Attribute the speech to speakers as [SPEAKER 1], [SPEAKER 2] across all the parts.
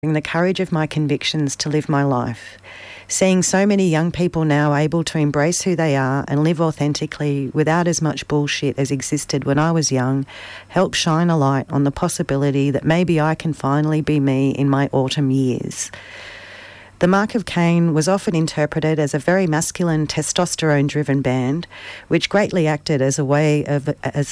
[SPEAKER 1] the courage of my convictions to live my life. Seeing so many young people now able to embrace who they are and live authentically without as much bullshit as existed when I was young helps shine a light on the possibility that maybe I can finally be me in my autumn years. The Mark of Cain was often interpreted as a very masculine, testosterone-driven band, which greatly acted as a way of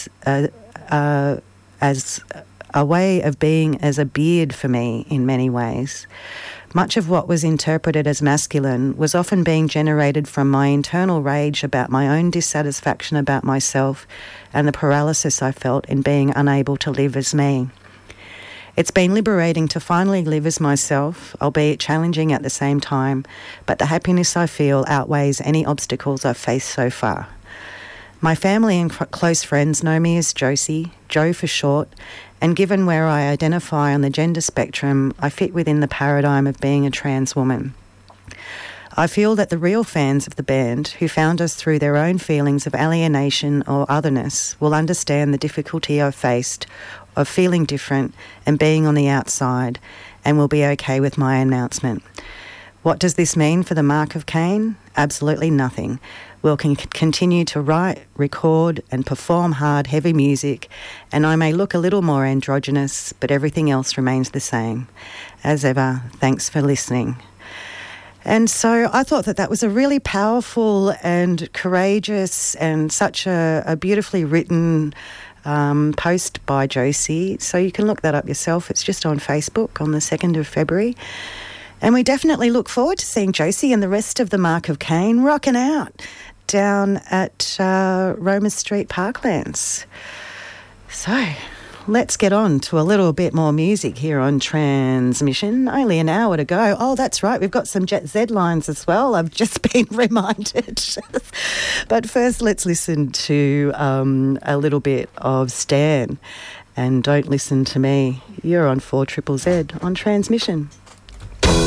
[SPEAKER 1] being as a beard for me in many ways. Much of what was interpreted as masculine was often being generated from my internal rage about my own dissatisfaction about myself and the paralysis I felt in being unable to live as me. It's been liberating to finally live as myself, albeit challenging at the same time, but the happiness I feel outweighs any obstacles I've faced so far. My family and close friends know me as Josie, Jo for short, and given where I identify on the gender spectrum, I fit within the paradigm of being a trans woman. I feel that the real fans of the band, who found us through their own feelings of alienation or otherness, will understand the difficulty I've faced of feeling different and being on the outside, and will be okay with my announcement. What does this mean for the Mark of Cain? Absolutely nothing. We'll continue to write, record and perform hard, heavy music, and I may look a little more androgynous, but everything else remains the same. As ever, thanks for listening. And so I thought that was a really powerful and courageous and such a beautifully written post by Josie. So you can look that up yourself. It's just on Facebook on the 2nd of February. And we definitely look forward to seeing Josie and the rest of the Mark of Cain rocking out down at Roma Street Parklands. So let's get on to a little bit more music here on Transmission. Only an hour to go. Oh, that's right. We've got some Jet Z lines as well. I've just been reminded. But first, let's listen to a little bit of Stan. And Don't Listen to Me. You're on 4ZZZ on Transmission.